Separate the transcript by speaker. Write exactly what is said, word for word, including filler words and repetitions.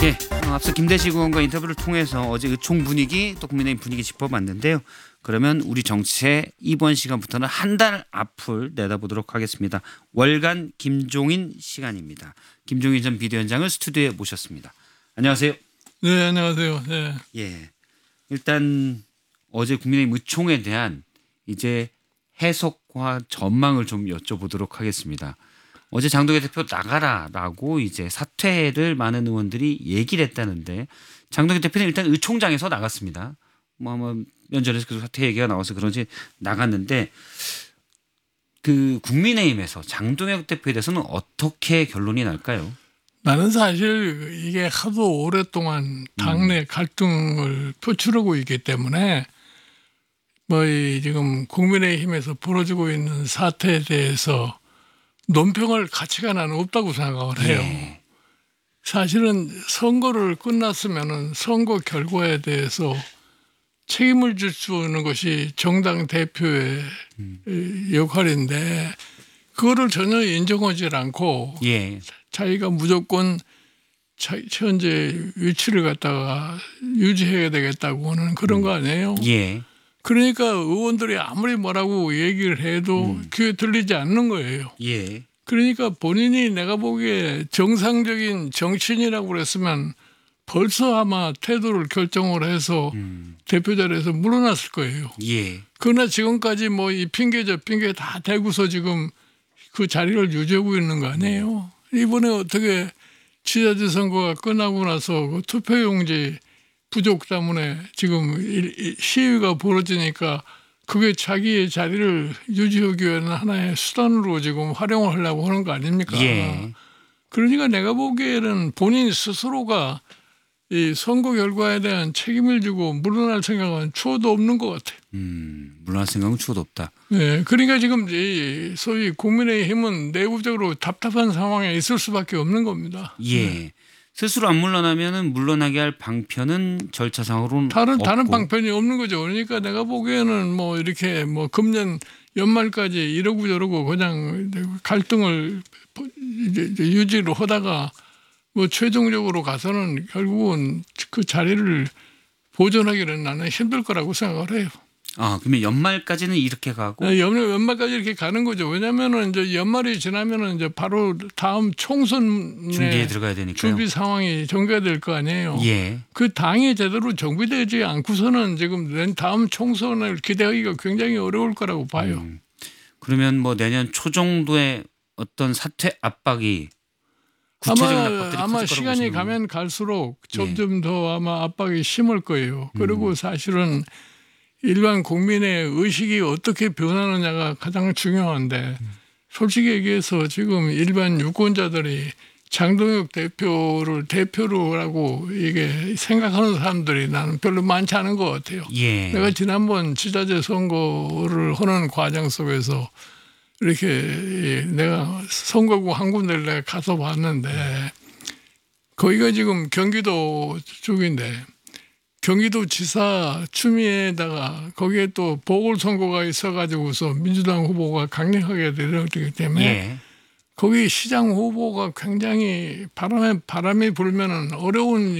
Speaker 1: 예, 어, 앞서 김대식 의원과 인터뷰를 통해서 어제 의총 분위기 또 국민의힘 분위기 짚어봤는데요. 그러면 우리 정치의 이번 시간부터는 한 달 앞을 내다보도록 하겠습니다. 월간 김종인 시간입니다. 김종인 전 비대위원장을 스튜디오에 모셨습니다. 안녕하세요.
Speaker 2: 네, 안녕하세요. 네.
Speaker 1: 예, 일단 어제 국민의힘 의총에 대한 이제 해석과 전망을 좀 여쭤보도록 하겠습니다. 어제 장동혁 대표 나가라라고 이제 사퇴를 많은 의원들이 얘기를 했다는데 장동혁 대표는 일단 의총장에서 나갔습니다. 뭐 아마 면전에서 계속 사퇴 얘기가 나와서 그런지 나갔는데 그 국민의힘에서 장동혁 대표에 대해서는 어떻게 결론이 날까요?
Speaker 2: 나는 사실 이게 하도 오랫동안 당내 갈등을 표출하고 있기 때문에 뭐 이 지금 국민의힘에서 벌어지고 있는 사태에 대해서 논평할 가치가 나는 없다고 생각을 해요.
Speaker 1: 예.
Speaker 2: 사실은 선거를 끝났으면은 선거 결과에 대해서 책임을 줄 수 있는 것이 정당 대표의 음. 역할인데 그거를 전혀 인정하지 않고
Speaker 1: 예.
Speaker 2: 자기가 무조건 현재 위치를 갖다가 유지해야 되겠다고 하는 그런 거 아니에요.
Speaker 1: 예.
Speaker 2: 그러니까 의원들이 아무리 뭐라고 얘기를 해도
Speaker 1: 음.
Speaker 2: 귀에 들리지 않는 거예요.
Speaker 1: 예.
Speaker 2: 그러니까 본인이 내가 보기에 정상적인 정치인이라고 그랬으면 벌써 아마 태도를 결정을 해서
Speaker 1: 음.
Speaker 2: 대표 자리에서 물러났을 거예요.
Speaker 1: 예.
Speaker 2: 그러나 지금까지 뭐 이 핑계 저 핑계 다 대고서 지금 그 자리를 유지하고 있는 거 아니에요. 이번에 어떻게 지자체 선거가 끝나고 나서 그 투표용지 부족 때문에 지금 시위가 벌어지니까 그게 자기의 자리를 유지하기 위한 하나의 수단으로 지금 활용을 하려고 하는 거 아닙니까?
Speaker 1: 예.
Speaker 2: 그러니까 내가 보기에는 본인 스스로가 이 선거 결과에 대한 책임을 지고 물러날 생각은 추호도 없는 것 같아요.
Speaker 1: 음, 물러날 생각은 추호도 없다.
Speaker 2: 네, 그러니까 지금 이 소위 국민의힘은 내부적으로 답답한 상황에 있을 수밖에 없는 겁니다.
Speaker 1: 예.
Speaker 2: 네.
Speaker 1: 스스로 안 물러나면은 물러나게 할 방편은 절차상으로는
Speaker 2: 다른
Speaker 1: 없고.
Speaker 2: 다른 방편이 없는 거죠. 그러니까 내가 보기에는 뭐 이렇게 뭐 금년 연말까지 이러고 저러고 그냥 갈등을 이제 유지를 하다가 뭐 최종적으로 가서는 결국은 그 자리를 보존하기는 나는 힘들 거라고 생각을 해요.
Speaker 1: 아, 그러면 연말까지는 이렇게 가고.
Speaker 2: 네, 연말, 연말까지 이렇게 가는 거죠. 왜냐하면은 이제 연말이 지나면은 이제 바로 다음 총선
Speaker 1: 준비에 들어가야 되니까요.
Speaker 2: 준비 상황이 전개가 될 거 아니에요.
Speaker 1: 예.
Speaker 2: 그 당이 제대로 정비되지 않고서는 지금 다음 총선을 기대하기가 굉장히 어려울 거라고 봐요.
Speaker 1: 음. 그러면 뭐 내년 초 정도에 어떤 사퇴 압박이 구체적인
Speaker 2: 아마
Speaker 1: 압박들이
Speaker 2: 아마
Speaker 1: 커질 거라고
Speaker 2: 시간이
Speaker 1: 보시는
Speaker 2: 가면 갈수록 점점 더 아마 압박이 심할 거예요. 그리고
Speaker 1: 음.
Speaker 2: 사실은 일반 국민의 의식이 어떻게 변하느냐가 가장 중요한데 솔직히 얘기해서 지금 일반 유권자들이 장동혁 대표를 대표로라고 이게 생각하는 사람들이 나는 별로 많지 않은 것 같아요.
Speaker 1: 예.
Speaker 2: 내가 지난번 지자체 선거를 하는 과정 속에서 이렇게 내가 선거구 한 군데를 내가 가서 봤는데 거기가 지금 경기도 쪽인데 경기도 지사 추미애에다가 거기에 또 보궐선거가 있어가지고서 민주당 후보가 강력하게 내려오기 때문에
Speaker 1: 예.
Speaker 2: 거기 시장 후보가 굉장히 바람에 바람이 불면은 어려운